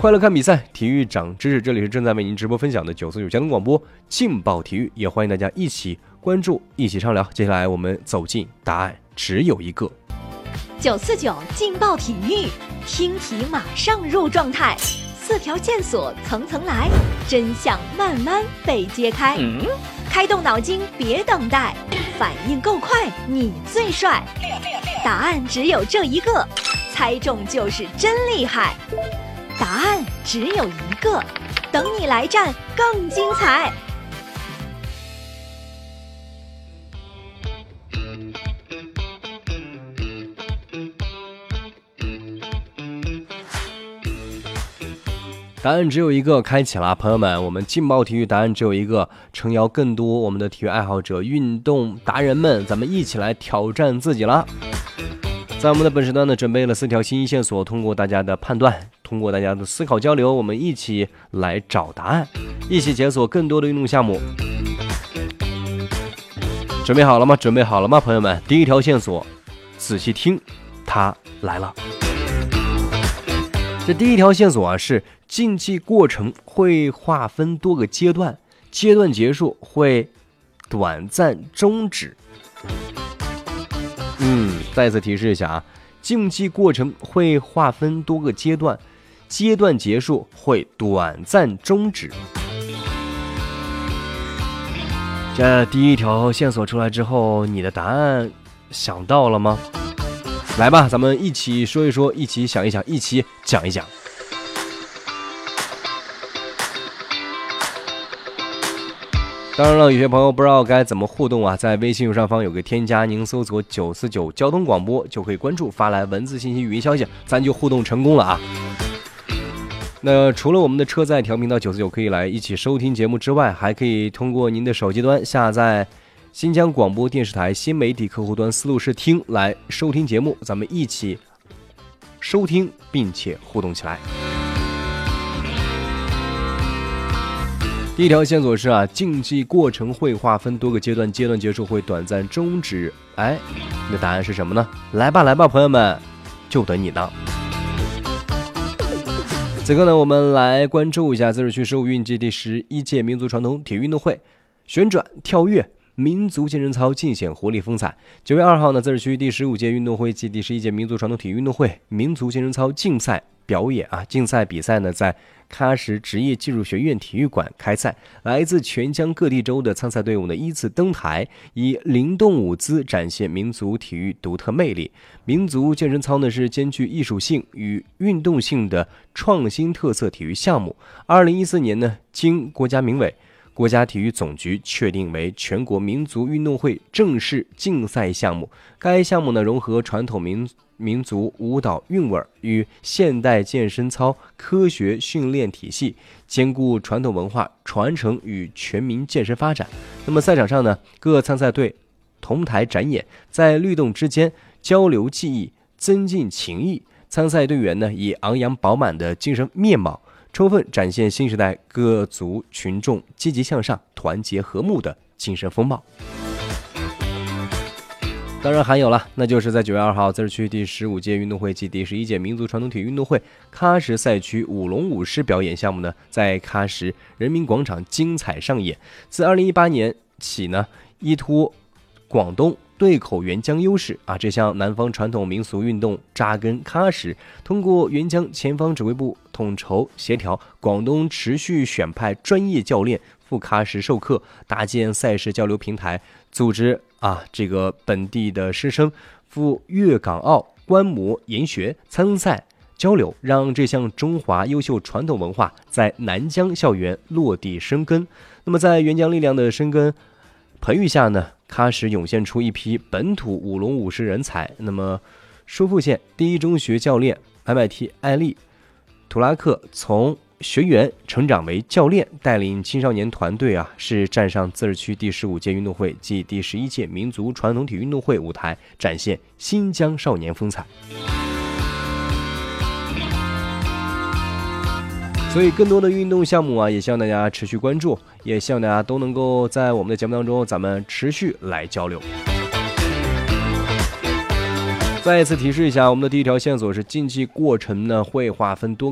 快乐看比赛，体育长知识，这里是正在为您直播分享的949交通广播劲爆体育，也欢迎大家一起关注，一起畅聊。接下来我们走进答案只有一个。 949劲爆体育，听题马上入状态，4条线索层层来，真相慢慢被揭开。开动脑筋别等待，反应够快你最帅。答案只有这一个，猜中就是真厉害。答案只有一个，等你来战更精彩。 答案只有一个，开启了，朋友们，我们劲爆体育答案只有一个，诚邀更多我们的体育爱好者、运动达人们，咱们一起来挑战自己了。在我们的本时段呢，准备了4条信息线索，通过大家的判断，通过大家的思考交流，我们一起来找答案，一起解锁更多的运动项目。准备好了吗？准备好了吗，朋友们？第一条线索，仔细听，它来了。这第一条线索啊，是竞技过程会划分多个阶段，阶段结束会短暂终止。再次提示一下啊，竞技过程会划分多个阶段，阶段结束会短暂终止。这第一条线索出来之后，你的答案想到了吗？来吧，咱们一起说一说，一起想一想，一起讲一讲。当然了，有些朋友不知道该怎么互动啊，在微信右上方有个添加，您搜索949交通广播就可以关注，发来文字信息、语音消息，咱就互动成功了啊。那除了我们的车载调频道949可以来一起收听节目之外，还可以通过您的手机端下载新疆广播电视台新媒体客户端思路视听来收听节目，咱们一起收听并且互动起来。第一条线索是啊，竞技过程会划分多个阶段，阶段结束会短暂终止。哎，那答案是什么呢？来吧来吧，朋友们，就等你呢。此刻呢，我们来关注一下自治区15运季第11届民族传统体育运动会旋转跳跃民族健身操尽显活力风采。9月2号呢，自治区第15届运动会暨第11届民族传统体育运动会民族健身操竞赛表演啊，竞赛比赛呢在喀什职业技术学院体育馆开赛，来自全疆各地州的参赛队伍呢依次登台，以灵动舞姿展现民族体育独特魅力。民族健身操呢是兼具艺术性与运动性的创新特色体育项目。2014年呢，经国家民委、国家体育总局确定为全国民族运动会正式竞赛项目。该项目呢融合传统民族舞蹈韵味与现代健身操科学训练体系，兼顾传统文化传承与全民健身发展。那么赛场上呢，各参赛队同台展演，在律动之间交流技艺，增进情谊。参赛队员呢以昂扬饱满的精神面貌，充分展现新时代各族群众积极向上、团结和睦的精神风貌。当然还有了，那就是在9月2号，自治区第15届运动会暨第11届民族传统体育运动会喀什赛区舞龙舞狮表演项目呢，在喀什人民广场精彩上演。自2018年起呢，依托广东对口援疆优势啊，这项南方传统民俗运动扎根喀什，通过援疆前方指挥部统筹协调，广东持续选派专业教练赴喀什授课，搭建赛事交流平台，组织这个本地的师生赴粤港澳观摩研学、参赛交流，让这项中华优秀传统文化在南疆校园落地生根。那么在援疆力量的生根培育下呢，喀什涌现出一批本土舞龙舞狮人才。那么疏附县第一中学教练MIT 艾利图拉克从学员成长为教练，带领青少年团队是站上自治区第15届运动会暨第11届民族传统体育运动会舞台，展现新疆少年风采。所以更多的运动项目也希望大家持续关注，也希望大家都能够在我们的节目当中咱们持续来交流。再一次提示一下，我们的第一条线索是竞技过程呢会划分多